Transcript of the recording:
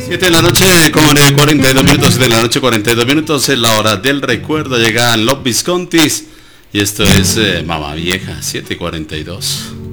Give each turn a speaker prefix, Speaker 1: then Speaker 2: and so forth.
Speaker 1: 7 de la noche con 42 minutos, 7 de la noche 42 minutos, es la hora del recuerdo, llegan los Viscontis y esto es Mamá Vieja, 7:42.